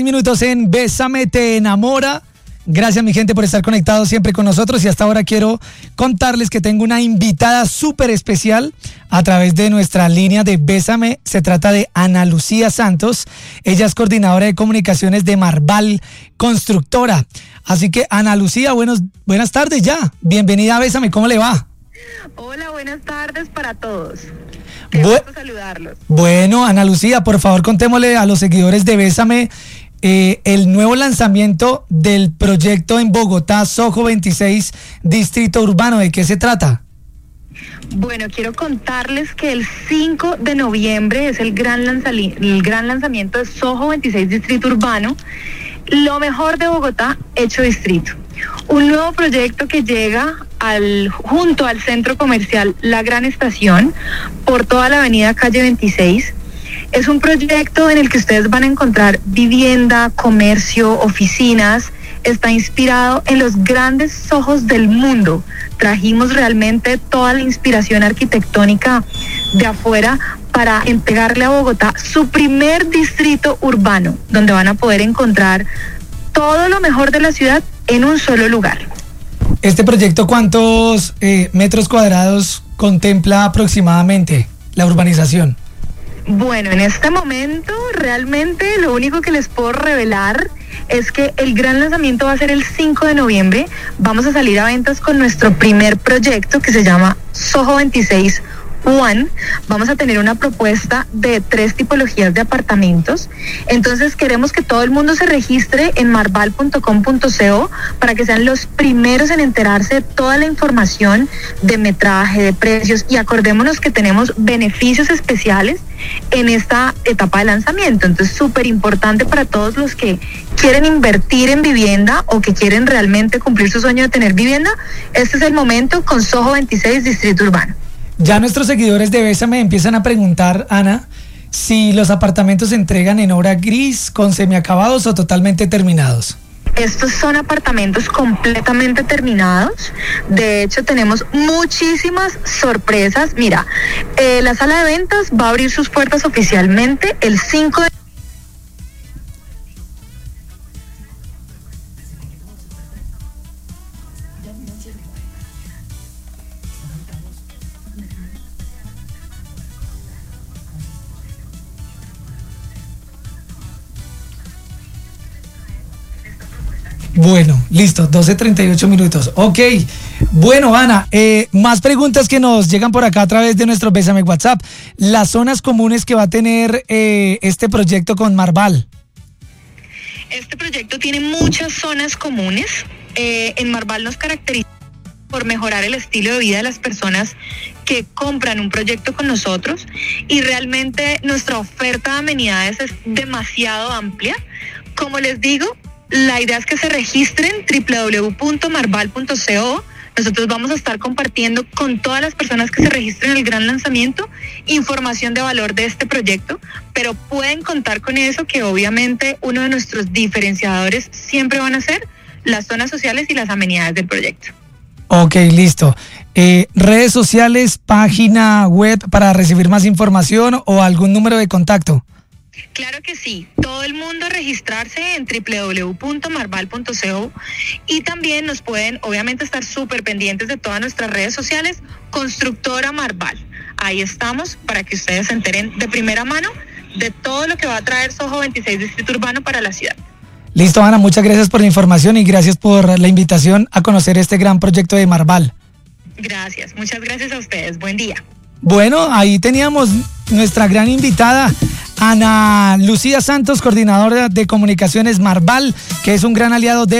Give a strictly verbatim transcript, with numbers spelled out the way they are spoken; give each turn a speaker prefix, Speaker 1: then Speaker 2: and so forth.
Speaker 1: Minutos en Bésame te enamora. Gracias mi gente por estar conectados siempre con nosotros, y hasta ahora quiero contarles que tengo una invitada súper especial a través de nuestra línea de Bésame. Se trata de Ana Lucía Santos. Ella es coordinadora de comunicaciones de Marval Constructora. Así que Ana Lucía, buenos, buenas tardes ya. Bienvenida a Bésame, ¿cómo le va?
Speaker 2: Hola, buenas tardes para todos. Qué
Speaker 1: Bu-
Speaker 2: gusto saludarlos.
Speaker 1: Bueno, Ana Lucía, por favor contémosle a los seguidores de Bésame eh, el nuevo lanzamiento del proyecto en Bogotá, Soho veintiséis, Distrito Urbano. ¿De qué se trata?
Speaker 2: Bueno, quiero contarles que el cinco de noviembre es el gran, lanzali- el gran lanzamiento de Soho veintiséis Distrito Urbano, lo mejor de Bogotá hecho distrito. Un nuevo proyecto que llega al, junto al centro comercial La Gran Estación, por toda la avenida Calle veintiséis. Es un proyecto en el que ustedes van a encontrar vivienda, comercio, oficinas. Está inspirado en los grandes Sohos del mundo. Trajimos realmente toda la inspiración arquitectónica de afuera para entregarle a Bogotá su primer distrito urbano, donde van a poder encontrar todo lo mejor de la ciudad en un solo lugar.
Speaker 1: ¿Este proyecto cuántos eh, metros cuadrados contempla aproximadamente la urbanización?
Speaker 2: Bueno, en este momento realmente lo único que les puedo revelar es que el gran lanzamiento va a ser el cinco de noviembre. Vamos a salir a ventas con nuestro primer proyecto que se llama Soho veintiséis One. Vamos a tener una propuesta de tres tipologías de apartamentos. Entonces queremos que todo el mundo se registre en marval punto com punto co para que sean los primeros en enterarse de toda la información de metraje, de precios, y acordémonos que tenemos beneficios especiales en esta etapa de lanzamiento. Entonces, súper importante para todos los que quieren invertir en vivienda o que quieren realmente cumplir su sueño de tener vivienda. Este es el momento con Soho veintiséis Distrito Urbano.
Speaker 1: Ya nuestros seguidores de Bésame empiezan a preguntar, Ana, si los apartamentos se entregan en obra gris, con semiacabados o totalmente terminados.
Speaker 2: Estos son apartamentos completamente terminados. De hecho, tenemos muchísimas sorpresas. Mira, eh, la sala de ventas va a abrir sus puertas oficialmente el cinco de
Speaker 1: Bueno, listo, doce treinta y ocho minutos. Ok, bueno, Ana, eh, más preguntas que nos llegan por acá a través de nuestro Bésame WhatsApp. Las zonas comunes que va a tener eh, este proyecto con Marval.
Speaker 2: Este proyecto tiene muchas zonas comunes. Eh, en Marval nos caracteriza por mejorar el estilo de vida de las personas que compran un proyecto con nosotros, y realmente nuestra oferta de amenidades es demasiado amplia. Como les digo, la idea es que se registren doble u doble u doble u punto marval punto co. Nosotros vamos a estar compartiendo con todas las personas que se registren en el gran lanzamiento información de valor de este proyecto, pero pueden contar con eso, que obviamente uno de nuestros diferenciadores siempre van a ser las zonas sociales y las amenidades del proyecto.
Speaker 1: Ok, listo. Eh, redes sociales, página web para recibir más información o algún número de contacto.
Speaker 2: Claro que sí, todo el mundo a registrarse en doble u doble u doble u punto marval punto co, y también nos pueden obviamente estar súper pendientes de todas nuestras redes sociales, Constructora Marval. Ahí estamos para que ustedes se enteren de primera mano de todo lo que va a traer Soho veintiséis Distrito Urbano para la ciudad.
Speaker 1: Listo, Ana, muchas gracias por la información y gracias por la invitación a conocer este gran proyecto de Marval.
Speaker 2: Gracias, muchas gracias a ustedes, buen día.
Speaker 1: Bueno, ahí teníamos nuestra gran invitada, Ana Lucía Santos, coordinadora de comunicaciones Marval, que es un gran aliado de